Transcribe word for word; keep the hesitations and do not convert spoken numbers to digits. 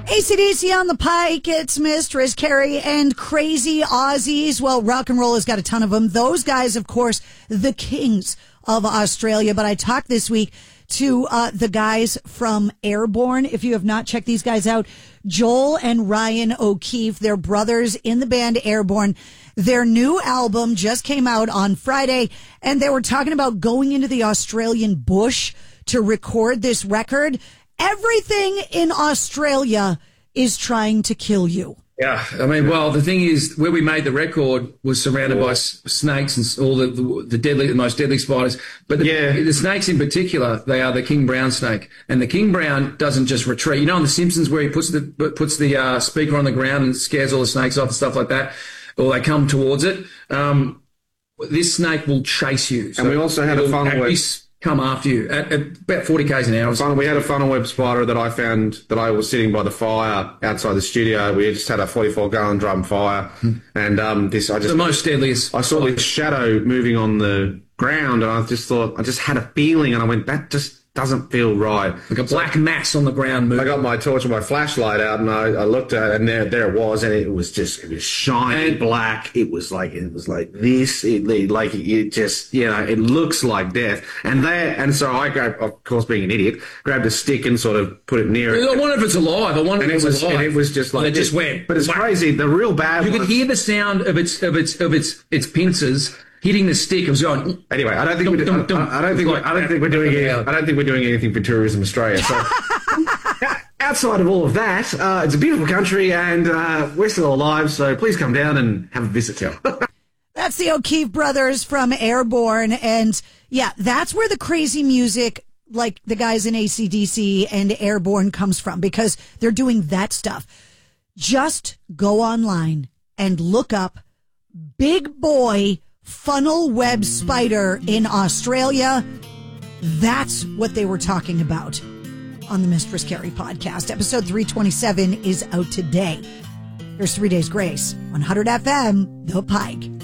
A C D C on the Pike. It's Mistress Carrie and Crazy Aussies. Well, rock and roll has got a ton of them. Those guys, of course, the kings of Australia. But I talked this week to uh, the guys from Airborne. If you have not checked these guys out, Joel and Ryan O'Keefe, they're brothers in the band Airborne. Their new album just came out on Friday, and they were talking about going into the Australian bush to record this record. Everything in Australia is trying to kill you. Yeah, I mean, well, the thing is, where we made the record was surrounded by s- snakes and all the, the the deadly, the most deadly spiders. But the, Yeah. the snakes in particular, they are the king brown snake, and the king brown doesn't just retreat. You know, on The Simpsons, where he puts the puts the uh, speaker on the ground and scares all the snakes off and stuff like that, or they come towards it. Um, this snake will chase you, so And we also had a it'll funnel at web- least come after you at, at about forty k's an hour. Funnel, we had a funnel web spider that I found that I was sitting by the fire outside the studio. We just had a forty-four gallon drum fire, and um, this I just The most deadliest. I saw this shadow moving on the ground, and I just thought I just had a feeling, and I went, that just doesn't feel right. Like a black mass on the ground moving. I got my torch and my flashlight out, and I, I looked at it, and there, there it was, and it was just, it was shiny And- black. It was like, it was like this. It, it- like it just, you know, it looks like death. And there, and so I grabbed, of course, being an idiot, grabbed a stick and sort of put it near it. I wonder if it's alive. I wonder And if it it's was, alive. and it was just like And it this. just went. But it's whack. crazy. The real bad You one. could hear the sound of its of its of its its pincers hitting the stick. It was going. Anyway, I don't think we're, Dum, dum, I, I don't think we're, I don't think we're doing any, I don't think we're doing anything for Tourism Australia. So outside of all of that, uh, it's a beautiful country, and uh, we're still alive. So please come down and have a visit. That's the O'Keefe brothers from Airborne. And yeah, that's where the crazy music, like the guys in A C D C and Airborne, comes from, because they're doing that stuff. Just go online and look up Big Boy Funnel Web Spider in Australia. That's what they were talking about on the Mistress Carrie podcast. Episode three twenty-seven is out today. Here's Three Days Grace, one hundred F M, The Pike.